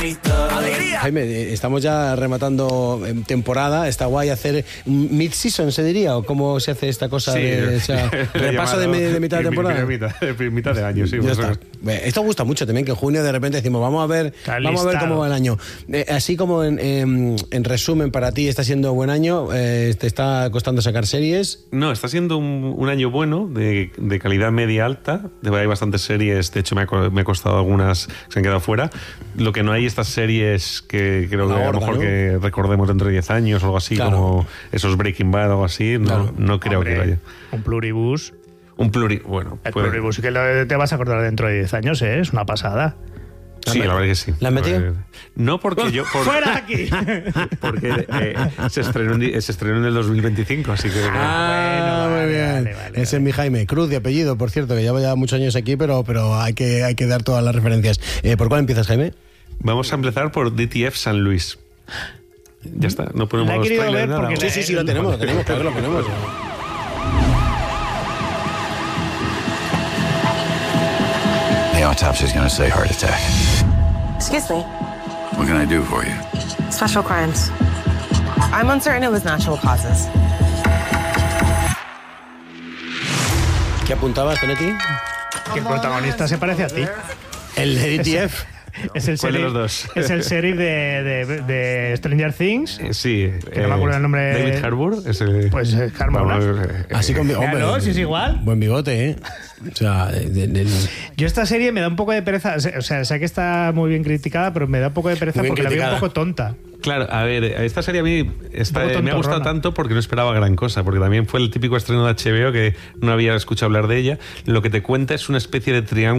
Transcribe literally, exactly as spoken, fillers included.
¡Alegría! Jaime, estamos ya rematando temporada. Está guay hacer mid-season, ¿se diría? ¿O cómo se hace esta cosa? Sí, de, o sea, repaso de, de mitad de temporada. Mitad, mitad de año, sí. Ya está. Esto gusta mucho también, que en junio de repente decimos, vamos a ver, vamos a ver cómo va el año. Eh, así como en, en, en resumen, para ti está siendo buen año, eh, ¿te está costando sacar series? No, está siendo un, un año bueno, de, de calidad media alta. Hay bastantes series, de hecho me ha, me ha costado algunas que se han quedado fuera. Lo que no hay estas series que creo que a lo mejor, ¿no?, que recordemos dentro de diez años o algo así, claro, como esos Breaking Bad o algo así, no, claro, no creo. Hombre, que vaya. Un pluribus. Un pluri... Bueno, el puede... pluribus que te vas a acordar dentro de diez años, ¿eh? Es una pasada. Sí, la verdad que sí. ¿La has metido? No, porque yo... Por... ¡Fuera aquí! Porque eh, se, estrenó en, se estrenó en el dos mil veinticinco, así que... Ah, bueno, muy bien. Vale, vale, Ese vale. es mi Jaime. Cruz de apellido, por cierto, que lleva ya muchos años aquí, pero, pero hay, que, hay que dar todas las referencias. Eh, ¿Por cuál empiezas, Jaime? Vamos a empezar por D T F San Luis. Ya está, no ponemos la he querido ver nada. porque Sí, sí, sí, lo tenemos, lo tenemos, claro que lo ponemos. The autopsy's gonna say heart attack. Excuse me. What can I do for you? Special crimes. I'm uncertain it was natural causes. ¿Qué apuntabas, Tonetti? Que el protagonista se parece a ti. El de D T F. Es el ¿Cuál de sheriff, los dos? Es el sheriff de, de, de Stranger Things. Eh, sí. Que no me acuerdo el nombre. David Harbour. Es el... Pues eh, Harbour. Vamos, eh, Así con hombre, claro, si es igual. Buen bigote, ¿eh? O sea, de, de, de... Yo esta serie me da un poco de pereza. O sea, sé que está muy bien criticada, pero me da un poco de pereza porque criticada. La veo un poco tonta. Claro, a ver, esta serie a mí está, me ha gustado rona. tanto porque no esperaba gran cosa, porque también fue el típico estreno de H B O que no había escuchado hablar de ella. Lo que te cuenta es una especie de triángulo